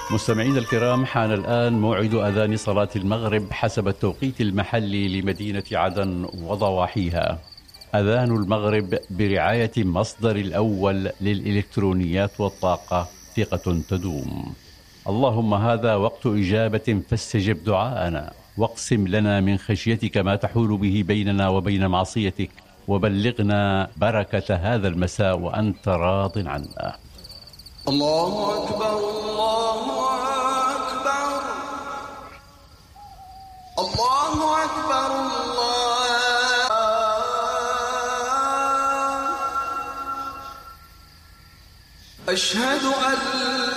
مستمعينا الكرام، حان الآن موعد أذان صلاة المغرب حسب التوقيت المحلي لمدينة عدن وضواحيها. أذان المغرب برعاية مصدر الأول للإلكترونيات والطاقة، ثقة تدوم. اللهم هذا وقت إجابة فاستجب دعاءنا، واقسم لنا من خشيتك ما تحول به بيننا وبين معصيتك، وبلغنا بركة هذا المساء وأنت راض عنا. الله أكبر الله أكبر الله أكبر الله. أشهد أن